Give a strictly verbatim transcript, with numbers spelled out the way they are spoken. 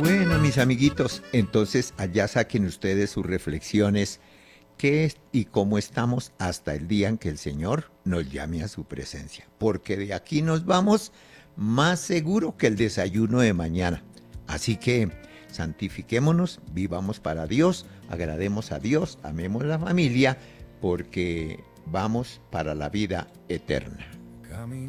Bueno, mis amiguitos, entonces allá saquen ustedes sus reflexiones, qué es y cómo estamos hasta el día en que el Señor nos llame a su presencia, porque de aquí nos vamos más seguro que el desayuno de mañana. Así que santifiquémonos, vivamos para Dios, agrademos a Dios, amemos la familia, porque vamos para la vida eterna.